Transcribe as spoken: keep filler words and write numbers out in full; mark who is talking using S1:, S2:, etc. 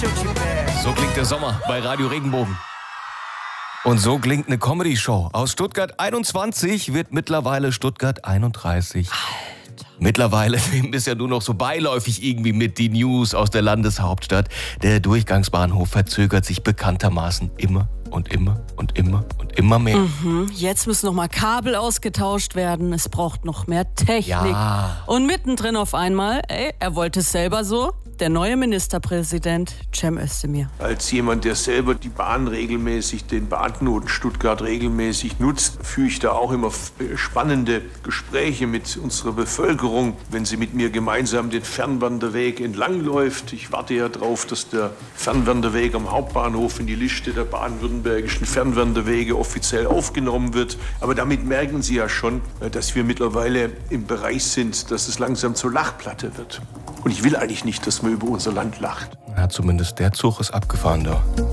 S1: So klingt der Sommer bei Radio Regenbogen. Und so klingt eine Comedy-Show. Aus Stuttgart einundzwanzig wird mittlerweile Stuttgart einunddreißig. Alter. Mittlerweile nehmen es ja nur noch so beiläufig irgendwie mit die News aus der Landeshauptstadt. Der Durchgangsbahnhof verzögert sich bekanntermaßen immer und immer und immer und immer mehr.
S2: Mhm. Jetzt müssen noch mal Kabel ausgetauscht werden. Es braucht noch mehr Technik.
S1: Ja.
S2: Und mittendrin auf einmal, ey, er wollte es selber so, der neue Ministerpräsident Cem Özdemir.
S3: Als jemand, der selber die Bahn regelmäßig, den Bahnknoten Stuttgart regelmäßig nutzt, führe ich da auch immer spannende Gespräche mit unserer Bevölkerung, wenn sie mit mir gemeinsam den Fernwanderweg entlangläuft. Ich warte ja darauf, dass der Fernwanderweg am Hauptbahnhof in die Liste der baden-württembergischen Fernwanderwege offiziell aufgenommen wird. Aber damit merken Sie ja schon, dass wir mittlerweile im Bereich sind, dass es langsam zur Lachplatte wird. Und ich will eigentlich nicht, dass man über unser Land lacht.
S1: Ja, zumindest der Zug ist abgefahren da.